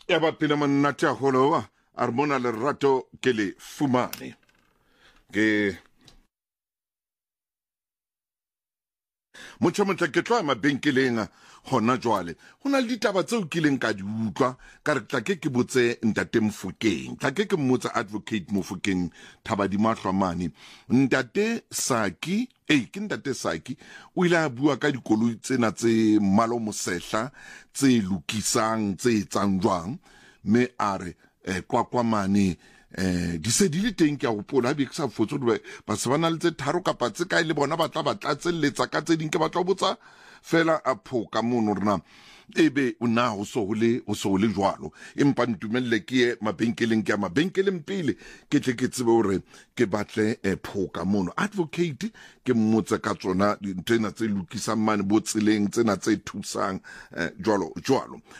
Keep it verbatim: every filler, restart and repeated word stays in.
ya ba pele monna tša holowa a re mona lerato ke le fumane ke motho motho ke tloa mabenkeleng gona jwale go na le ditaba tseo ke leng ka di utlwa ka re tla ke ke botse ntate Mofokeng tla ke ke mmotse advocate Mofokeng Thabadimahlwa ntate Saki ei ke ntate Saki o ile a bua ka dikoloi tsena tse mmala o mosehla tse lokisang tse etsang jwang me a re kwa kwa mane eh di se di le teng ke a gopola ha be ke sa fotso ba se bana le tse tharo kapa tse kae le bona ba tla ba tla tselletsa ka tse ding ke ba tla botsa fela a phoka mono rena ebe o na o so le o so le jwalo empa ntumelle ke ye mabenkeleng ke a mabenkeleng pele ke tle ke tsebe hore ke batle e phoka mono advocate ke mmotse ka tsona dintena tse lokisang mane bo tseleng tsena tse thusang jwalo jwalo